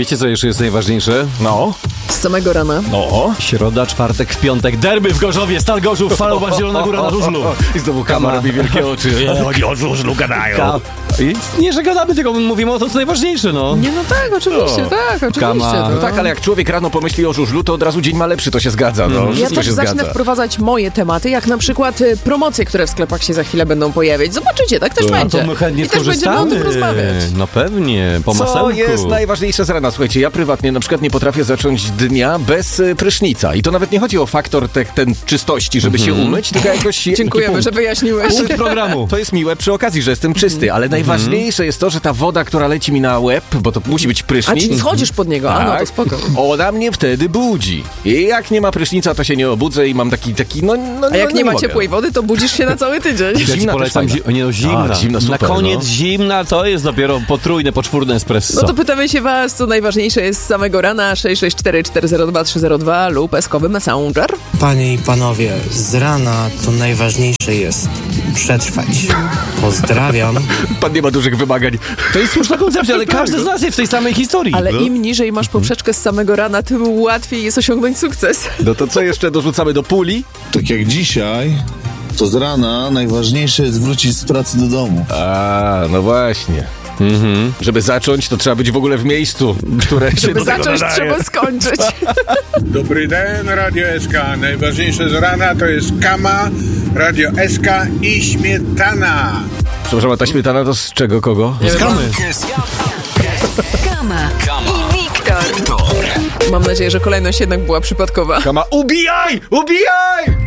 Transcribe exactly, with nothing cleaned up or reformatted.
Wiecie, co jeszcze jest najważniejsze? No. Z samego rana. No. Środa, czwartek, piątek, derby w Gorzowie, Stal Gorzów, Falowa, Zielona Góra na żużlu. I znowu Kama robi wielkie oczy. Oni o żużlu gadają. Ka- I nie, że gadamy, tylko mówimy o tym, co najważniejsze, no. Nie, no tak, oczywiście, No. tak, oczywiście. Kama. No. No tak, ale jak człowiek rano pomyśli o żużlu, to od razu dzień ma lepszy, to się zgadza. No. Ja Wszystko też się zacznę zgadza. wprowadzać moje tematy, jak na przykład y, promocje, które w sklepach się za chwilę będą pojawiać. Zobaczycie, tak też A będzie. to my chętnie I też będziemy o skorzystamy. tym rozmawiać. No pewnie, po Co masełku. jest najważniejsze z rana? Słuchajcie, ja prywatnie na przykład nie potrafię zacząć dnia bez y, prysznica. I to nawet nie chodzi o faktor te, ten czystości, żeby się umyć, tylko jakoś... Dziękujemy, punkt. że wyjaśniłeś. Punkt programu. To jest miłe przy okazji, że jestem czysty, ale najważniejsze jest to, że ta woda, która leci mi na łeb, bo to musi być A prysznic... czy schodzisz pod niego? A no, to Tak. spoko. Ona mnie wtedy budzi. I jak nie ma prysznica, to się nie obudzę i mam taki, taki no, no A jak no, nie ma mogę. ciepłej wody, to budzisz się na cały tydzień. Ja ci Zimna polecam, też zi- nie no, zimna. A, zimna, super, na koniec no. zimna to jest dopiero potrójne, poczwórne espresso. No to pytamy się was, co najważniejsze jest z samego rana. sześć sześć cztery cztery zero dwa trzy zero dwa lub eskowy Messenger. Panie i panowie, z rana to najważniejsze jest przetrwać. Pozdrawiam. Pan nie ma dużych wymagań. To jest słuszna koncepcja, ale każdy z nas jest w tej samej historii. Ale no. im niżej masz poprzeczkę z samego rana, tym łatwiej jest osiągnąć sukces. No to co jeszcze dorzucamy do puli? Tak jak dzisiaj, to z rana najważniejsze jest wrócić z pracy do domu. A, no właśnie. Mhm. Żeby zacząć, to trzeba być w ogóle w miejscu, które się Żeby do tego zacząć, nadaje. trzeba skończyć. Dobry den, Radio S K. Najważniejsze z rana to jest Kama, Radio S K i śmietana. Przepraszam, a ta śmietana to z czego, kogo? Z kamy. Kama i Wiktor. Mam nadzieję, że kolejność jednak była przypadkowa. Kama, ubijaj! Ubijaj!